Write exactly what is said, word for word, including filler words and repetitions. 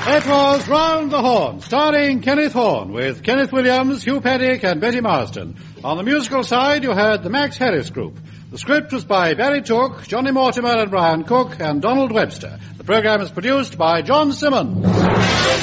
It was Round the Horn, starring Kenneth Horne, with Kenneth Williams, Hugh Paddick, and Betty Marston. On the musical side, you heard the Max Harris Group. The script was by Barry Took, Johnny Mortimer and Brian Cook, and Donald Webster. The program is produced by John Simmons.